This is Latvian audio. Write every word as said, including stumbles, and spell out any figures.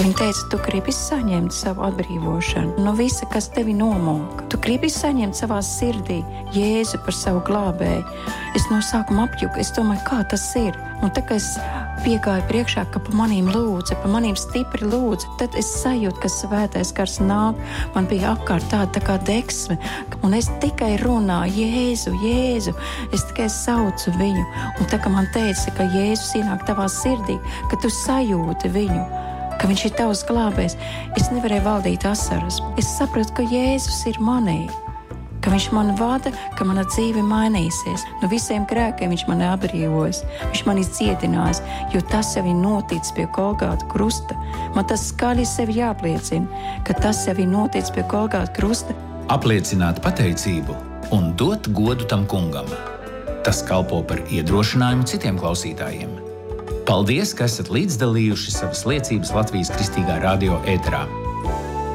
ka viņa teica, tu gribi saņemt savu atbrīvošanu no visa, kas tevi nomoka. Tu gribi saņemt savā sirdī Jēzu par savu glābēju. Es no sākuma apjuku, es domāju, kā tas ir. Un tā kā es piegāju priekšā, ka pa manīm lūdza, pa manīm stipri lūdza, tad es sajūtu, ka svētais gars nāk. Man bija apkārt tāda tā kā deksme, un es tikai runāju, Jēzu, Jēzu. Es tikai saucu viņu. Un tā kā man teica, ka Jēzus ienāk tavā sirdī, ka tu sajūti viņu, ka viņš ir tavs glābējs, es nevarēju valdīt asaras. Es sapratu, ka Jēzus ir manī, ka viņš man vada, ka mana dzīve mainīsies. No visiem grēkiem viņš mani atbrīvojas, viņš mani dziedinājis, jo tas jau ir noticis pie Golgāta krusta. Man tas skaļi sevi jāpliecina, ka tas jau ir noticis pie Golgāta krusta. Apliecināt pateicību un dot godu tam kungam. Tas kalpo par iedrošinājumu citiem klausītājiem. Paldies, ka esat līdzdalījuši savas liecības Latvijas Kristīgā radio ēterā.